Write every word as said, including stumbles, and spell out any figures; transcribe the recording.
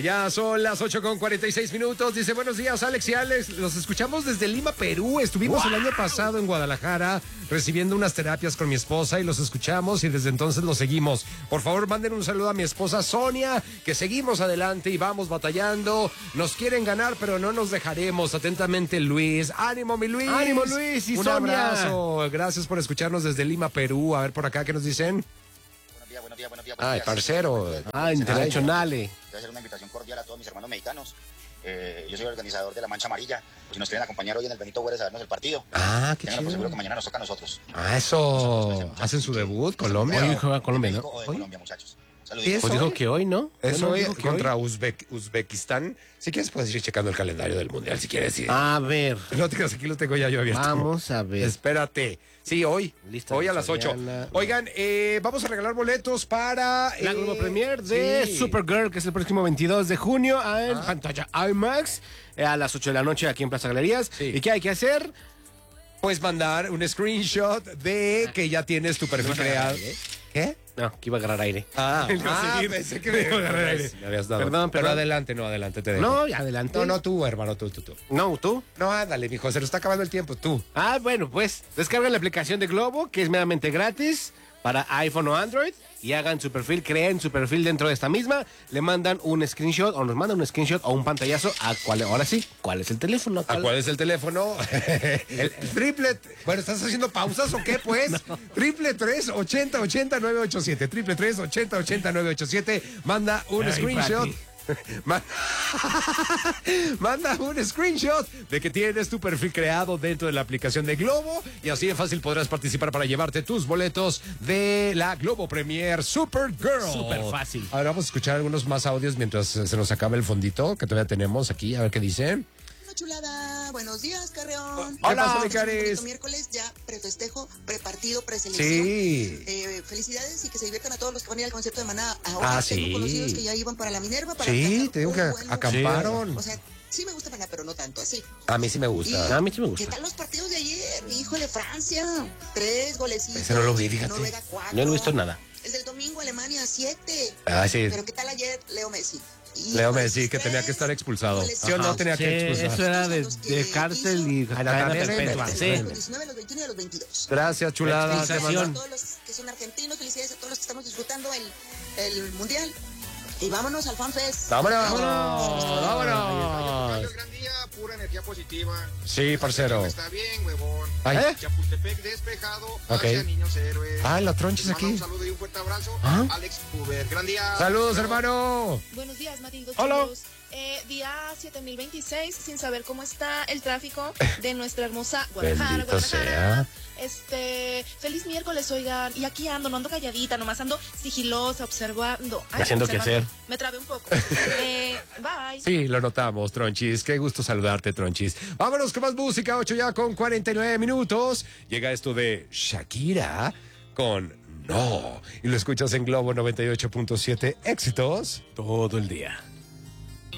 ya son las ocho con cuarenta y seis minutos. Dice, buenos días, Alex y Alex. Los escuchamos desde Lima, Perú. Estuvimos wow. el año pasado en Guadalajara recibiendo unas terapias con mi esposa y los escuchamos y desde entonces los seguimos. Por favor, manden un saludo a mi esposa Sonia, que seguimos adelante y vamos batallando. Nos quieren ganar, pero no nos dejaremos. Atentamente, Luis. ¡Ánimo, mi Luis! ¡Ánimo, Luis! Y un Sonia. abrazo. Gracias por escucharnos desde Lima, Perú. A ver por acá, ¿qué nos dicen? Buenos días, buenos días, buenos días. Ay, parcero. Ah, internacionales. Quiero hacer una invitación cordial a todos mis hermanos mexicanos. Eh, yo soy el organizador de la Mancha Amarilla. Pues si nos quieren acompañar hoy en el Benito Juárez a vernos el partido. Ah, qué Tengan por chido. seguro que mañana nos toca a nosotros. Ah, eso. Hacen su debut, Colombia. Hoy juega Colombia, ¿no? O de ¿Hoy? Colombia, muchachos. ¿Y Saluditos. eso? Pues dijo que hoy, ¿no? Eso ¿No hoy dijo que contra hoy? Uzbek, Uzbekistán. Si quieres, puedes ir checando el calendario del mundial, si quieres ir. A ver, No te creas, aquí lo tengo ya yo abierto. vamos a ver. Espérate. Sí, hoy. Lista hoy de a las ocho. Soriana. Oigan, eh, vamos a regalar boletos para... La eh, Globo Premier de sí. Supergirl, que es el próximo veintidós de junio en Ah. pantalla IMAX eh, a las ocho de la noche aquí en Plaza Galerías. Sí. ¿Y qué hay que hacer? Puedes mandar un screenshot de que ya tienes tu perfil vas a creado. agarrar aire, ¿eh? ¿Qué? No, que iba a agarrar aire. Ah, Iba a ah seguir. pensé que me iba a agarrar aire. Me habías dado. Perdón, Pero perdón. adelante, no, adelante, te dejo. No, adelante. No, no, tú, hermano, tú, tú, tú. No, ¿tú? No, ándale, mijo, se nos está acabando el tiempo, tú. Ah, bueno, pues descarguen la aplicación de Globo, que es meramente gratis para iPhone o Android, y hagan su perfil, creen su perfil dentro de esta misma, le mandan un screenshot, o nos mandan un screenshot o un pantallazo a cuál, ahora sí, ¿cuál es el teléfono? ¿A cuál es el teléfono? el triple. Bueno, ¿estás haciendo pausas o qué, pues? No. Triple tres ochenta ochenta nueve ocho siete. Triple tres ochenta ochenta nueve ocho siete. Manda un Ay, screenshot. Pati. Ma- Manda un screenshot de que tienes tu perfil creado dentro de la aplicación de Globo y así de fácil podrás participar para llevarte tus boletos de la Globo Premier Supergirl. Súper fácil. Ahora vamos a escuchar algunos más audios mientras se nos acaba el fondito que todavía tenemos aquí, a ver qué dicen. Chulada, buenos días, Carreón. ¿Qué pasa, mi Es un Caris? bonito miércoles, ya prefestejo, prepartido, preselección. Sí. Eh, felicidades y que se diviertan a todos los que van a ir al concierto de Maná. Ahora Ah, tengo sí. conocidos que ya iban para la Minerva. Para Sí, alcanzar te digo un que buen lugar. acamparon. O sea, sí me gusta Maná, pero no tanto así. A mí sí me gusta. Y- A mí sí me ¿Qué gusta. tal los partidos de ayer? Híjole, Francia, tres golecitos. Ese no lo vi, fíjate. Noruega, cuatro. Yo no he visto nada. El del domingo, Alemania, siete. Ah, sí. Pero ¿qué tal ayer, Leo Messi? Leo Híjole, Messi, que tenía que estar expulsado. ¿Sí o no Ajá. tenía Sí, que expulsar? eso era de, de cárcel y cadena cadena perpetua. perpetua. Sí. Los diecinueve, a los veintiuno y a los veintidós. Gracias, chulada. Explicación. Te mando- A todos los que son argentinos, felicidades a todos los que estamos disfrutando el, el mundial. Y vámonos al FanFest. ¡Vámonos! Vámonos. ¡Vámonos! Gran día, pura energía positiva. Sí, parcero. Está bien, huevón. Ay. ¿Eh? Chapultepec despejado. Ok. Hacia Niños Héroes. Ah, la tronches Les mando aquí. Un saludo y un fuerte abrazo. ¿Ah? Alex Uber. Gran día. ¡Saludos, Chao. hermano! Buenos días, Matildo. Hola. Chulos. Eh, día siete mil veintiséis, sin saber cómo está el tráfico de nuestra hermosa Guadalajara. Bendito Guadalajara. Este, feliz miércoles, oigan. Y aquí ando, no ando calladita, nomás ando sigilosa, observando. Ay, Haciendo qué observando. hacer. Me trabé un poco. Eh, bye. Sí, lo notamos, Tronchis. Qué gusto saludarte, Tronchis. Vámonos con más música, ocho ya con cuarenta y nueve minutos. Llega esto de Shakira con No. Y lo escuchas en Globo noventa y ocho punto siete. Éxitos Todo el día.